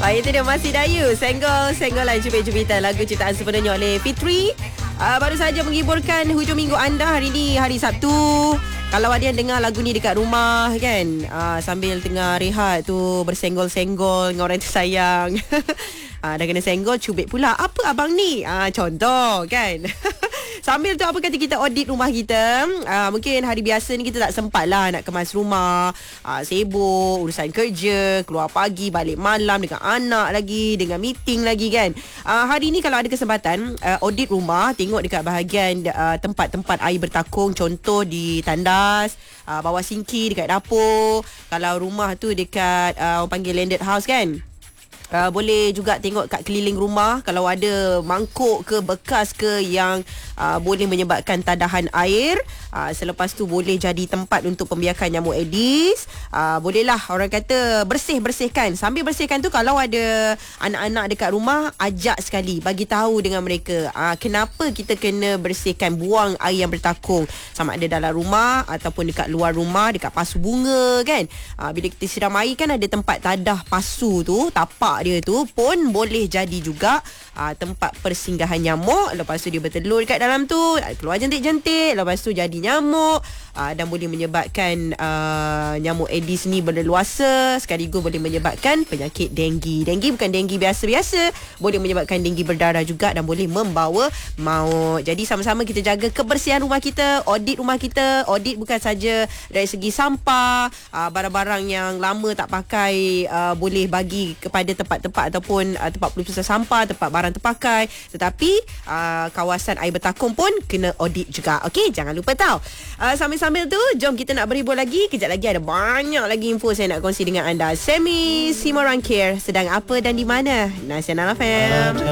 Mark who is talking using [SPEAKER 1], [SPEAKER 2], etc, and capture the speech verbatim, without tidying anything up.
[SPEAKER 1] Ah, itu dia Masih Dayu, Senggol Senggolan Cubit-Cubitan, lagu ciptaan sepenuhnya oleh Fitri. Ah, baru saja menghiburkan hujung minggu anda. Hari ni hari Sabtu. Kalau ada yang dengar lagu ni dekat rumah kan, ah, sambil tengah rehat tu, bersenggol-senggol dengan orang tersayang. Ah, dah kena senggol, cubit pula. Apa abang ni? Ah, contoh kan. Sambil tu apa kata kita audit rumah kita. ah, Mungkin hari biasa ni kita tak sempat lah nak kemas rumah, ah, sibuk urusan kerja, keluar pagi balik malam dengan anak lagi, dengan meeting lagi kan. ah, Hari ni kalau ada kesempatan, ah, audit rumah, tengok dekat bahagian ah, tempat-tempat air bertakung. Contoh di tandas, ah, bawah sinki, dekat dapur. Kalau rumah tu dekat ah, orang panggil landed house kan, Uh, boleh juga tengok kat keliling rumah kalau ada mangkuk ke bekas ke yang uh, boleh menyebabkan tadahan air. Uh, selepas tu boleh jadi tempat untuk pembiakan nyamuk Aedes. Uh, bolehlah orang kata bersih-bersihkan. Sambil bersihkan tu, kalau ada anak-anak dekat rumah, ajak sekali bagi tahu dengan mereka uh, kenapa kita kena bersihkan, buang air yang bertakung, sama ada dalam rumah ataupun dekat luar rumah, dekat pasu bunga kan. Uh, bila kita siram air kan ada tempat tadah pasu tu, tapak dia tu pun boleh jadi juga aa, tempat persinggahan nyamuk. Lepas tu dia bertelur kat dalam tu, keluar jentik-jentik, lepas tu jadi nyamuk, aa, dan boleh menyebabkan aa, nyamuk Aedes ni berleluasa, sekaligus boleh menyebabkan penyakit denggi. Denggi bukan denggi biasa-biasa, boleh menyebabkan denggi berdarah juga dan boleh membawa maut. Jadi sama-sama kita jaga kebersihan rumah kita, audit rumah kita. Audit bukan saja dari segi sampah, aa, barang-barang yang lama tak pakai aa, boleh bagi kepada tempat-tempat ataupun uh, tempat pelupusan sampah, tempat barang terpakai. Tetapi uh, kawasan air bertakung pun kena audit juga. Okey, jangan lupa tau. Uh, sambil-sambil tu, jom kita nak berhibur lagi. Kejap lagi ada banyak lagi info saya nak kongsi dengan anda. Semi Simorangkir sedang apa dan di mana? Nasional F M.